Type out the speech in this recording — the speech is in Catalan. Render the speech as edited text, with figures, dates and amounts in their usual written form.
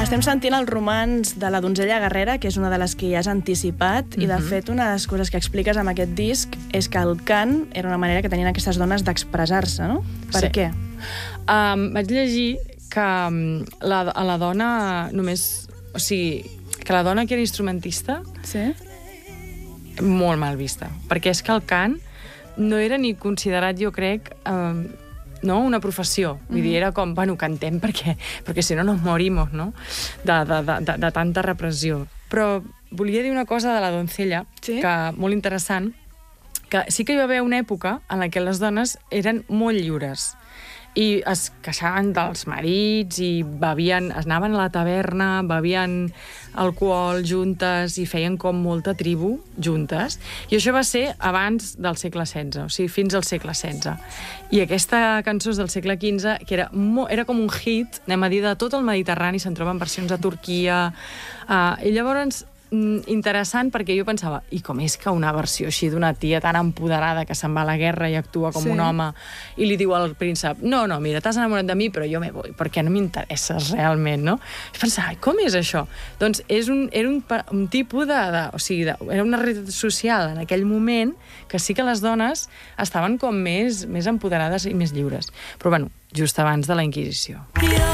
Estem sentint el romanç de la donzella guerrera, que és una de les que ja has anticipat, i de fet una de les coses que expliques amb aquest disc és que el cant era una manera que tenien aquestes dones d'expressar-se, no? Per què? Vaig llegir que a la dona només... O sigui, que la dona que era instrumentista... Sí? Molt mal vista. Perquè és que el cant no era ni considerat, jo crec... no? Una professió. Vull dir, era com, bueno, cantem perquè si no nos morimos, no? De tanta repressió. Però volia dir una cosa de la doncella, sí? Que molt interessant, que sí que hi va haver una època en la que les dones eren molt lliures i es queixaven dels marits i bevien, es anaven a la taverna, bevien alcohol juntes i feien com molta tribu juntes. I això va ser abans del segle XVI, o sigui, fins al segle XVI. I aquesta cançó és del segle XV, que era com un hit, anem a dir, de tot el Mediterrani, se'n troben versions a Turquia. I llavors, interessant, perquè jo pensava, i com és que una versió així d'una tia tan empoderada que se'n va a la guerra i actua com un home i li diu al príncep, no, mira, t'has enamorat de mi, però jo me voy, perquè no m'interesses realment, no? I pensava, com és això? Doncs era un tipus o sigui, era una realitat social en aquell moment que sí que les dones estaven com més empoderades i més lliures. Però, bueno, just abans de la Inquisició.